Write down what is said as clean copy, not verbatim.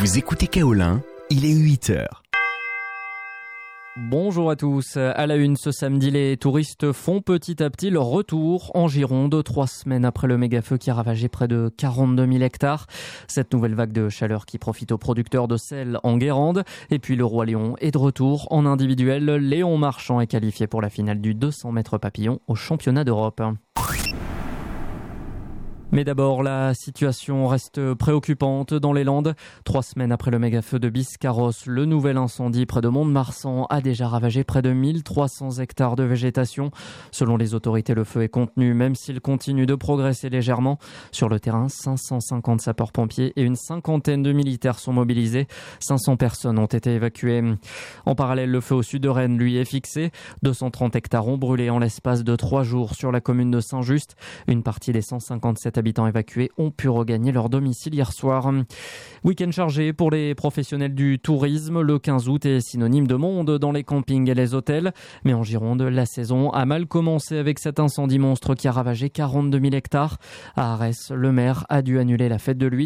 Vous écoutez Kaolin, il est 8h. Bonjour à tous. À la une ce samedi, les touristes font petit à petit leur retour en Gironde, 3 semaines après le méga-feu qui a ravagé près de 42 000 hectares. Cette nouvelle vague de chaleur qui profite aux producteurs de sel en Guérande. Et puis le Roi Léon est de retour en individuel. Léon Marchand est qualifié pour la finale du 200 mètres papillon au championnat d'Europe. Mais d'abord, la situation reste préoccupante dans les Landes. 3 semaines après le méga-feu de Biscarros, le nouvel incendie près de Mont-de-Marsan a déjà ravagé près de 1300 hectares de végétation. Selon les autorités, le feu est contenu, même s'il continue de progresser légèrement. Sur le terrain, 550 sapeurs-pompiers et une cinquantaine de militaires sont mobilisés. 500 personnes ont été évacuées. En parallèle, le feu au sud de Rennes, lui, est fixé. 230 hectares ont brûlé en l'espace de 3 jours sur la commune de Saint-Just. Une partie des 157 habitants évacués ont pu regagner leur domicile hier soir. Week-end chargé pour les professionnels du tourisme. Le 15 août est synonyme de monde dans les campings et les hôtels. Mais en Gironde, la saison a mal commencé avec cet incendie monstre qui a ravagé 42 000 hectares. À Arès, le maire a dû annuler la fête de l'huître